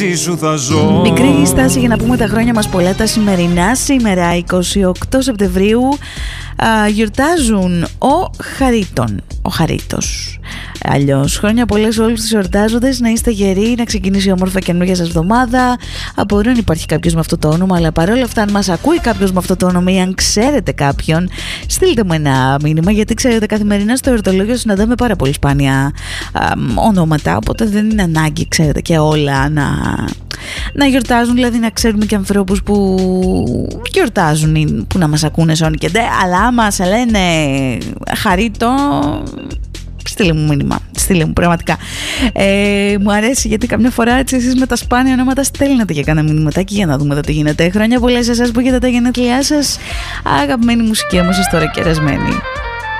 Μικρή στάση για να πούμε τα χρόνια μας πολλά τα σημερινά. Σήμερα 28 Σεπτεμβρίου γιορτάζουν ο Χαρίτος. Αλλιώς χρόνια πολλές σε όλους τους εορτάζοντες. Να είστε γεροί, να ξεκινήσει όμορφα καινούργια σας εβδομάδα. Μπορεί να υπάρχει κάποιος με αυτό το όνομα, αλλά παρόλα αυτά αν μας ακούει κάποιος με αυτό το όνομα ή αν ξέρετε κάποιον, στείλτε μου ένα μήνυμα, γιατί ξέρετε καθημερινά στο εορτολόγιο συναντάμε πάρα πολύ σπάνια ονόματα, οπότε δεν είναι ανάγκη, ξέρετε, και όλα να γιορτάζουν, δηλαδή να ξέρουμε και ανθρώπους που γιορτάζουν, που να μας ακούνε σώνει και ντε, αλλά άμα σε λένε Χαρίτο, στείλε μου μήνυμα, στείλε μου πραγματικά. Μου αρέσει γιατί καμιά φορά έτσι εσείς με τα σπάνια ονόματα στέλνετε και κάνα μηνύματάκι για να δούμε τι γίνεται. Χρόνια πολλά σε εσάς που έχετε τα γενέθλιά σας. Αγαπημένη μουσική όμως τώρα κερασμένη.